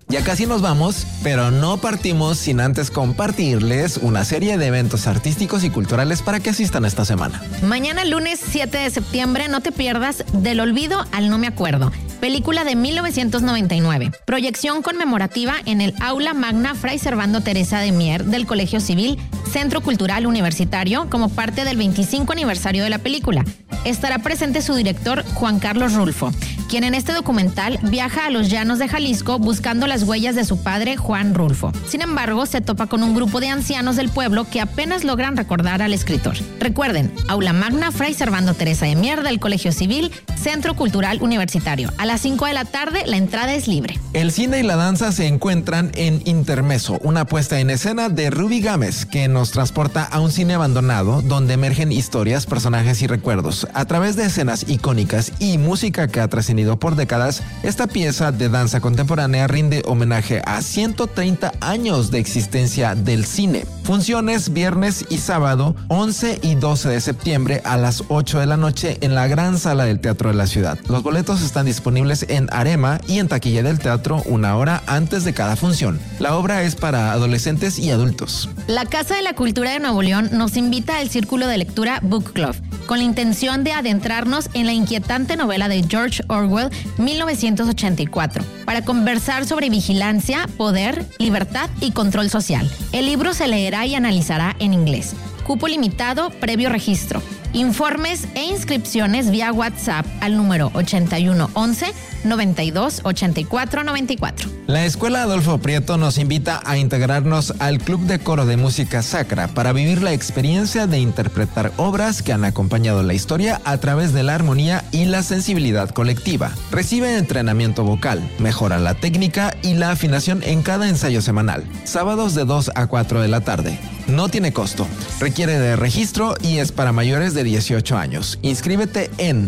Ya casi nos vamos, pero no partimos sin antes compartirles una serie de eventos artísticos y culturales para que asistan esta semana. Mañana lunes 7 de septiembre no te pierdas Del olvido al no me acuerdo, película de 1999. Proyección conmemorativa en el Aula Magna Fray Servando Teresa de Mier del Colegio Civil Centro Cultural Universitario como parte del 25 aniversario de la película. Estará presente su director Juan Carlos Rulfo, quien en este documental viaja a los llanos de Jalisco buscando las huellas de su padre Juan Rulfo. Sin embargo, se topa con un grupo de ancianos del pueblo que apenas logran recordar al escritor. Recuerden, Aula Magna Fray Servando Teresa de Mier del Colegio Civil Centro Cultural Universitario. A las 5 de la tarde, la entrada es libre. El cine y la danza se encuentran en Intermeso, una puesta en escena de Ruby Gámez que nos transporta a un cine abandonado donde emergen historias, personajes y recuerdos. A través de escenas icónicas y música que ha trascendido por décadas, esta pieza de danza contemporánea rinde homenaje a 130 años de existencia del cine. Funciones viernes y sábado, 11 y 12 de septiembre a las 8 de la noche en la gran sala del Teatro de la Ciudad. Los boletos están disponibles en Arema y en taquilla del teatro una hora antes de cada función. La obra es para adolescentes y adultos. La Casa de la Cultura de Nuevo León nos invita al Círculo de Lectura Book Club, con la intención de adentrarnos en la inquietante novela de George Orwell, 1984, para conversar sobre vigilancia, poder, libertad y control social. El libro se leerá y analizará en inglés. Cupo limitado, previo registro. Informes e inscripciones vía WhatsApp al número 8111 92 84 94. La Escuela Adolfo Prieto nos invita a integrarnos al Club de Coro de Música Sacra para vivir la experiencia de interpretar obras que han acompañado la historia a través de la armonía y la sensibilidad colectiva. Recibe entrenamiento vocal, mejora la técnica y la afinación en cada ensayo semanal. Sábados de 2 a 4 de la tarde. No tiene costo, requiere de registro y es para mayores de 18 años. Inscríbete en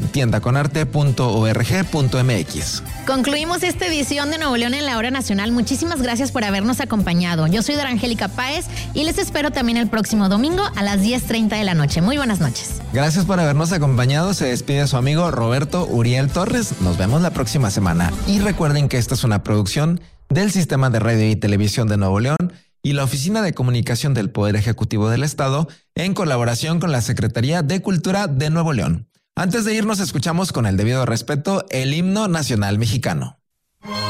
tiendaconarte.org.mx. Concluimos esta edición de Nuevo León en la Hora Nacional. Muchísimas gracias por habernos acompañado. Yo soy Dora Angélica Páez y les espero también el próximo domingo a las 10:30 de la noche. Muy buenas noches. Gracias por habernos acompañado. Se despide su amigo Roberto Uriel Torres. Nos vemos la próxima semana. Y recuerden que esta es una producción del Sistema de Radio y Televisión de Nuevo León y la Oficina de Comunicación del Poder Ejecutivo del Estado en colaboración con la Secretaría de Cultura de Nuevo León. Antes de irnos, escuchamos con el debido respeto el himno nacional mexicano.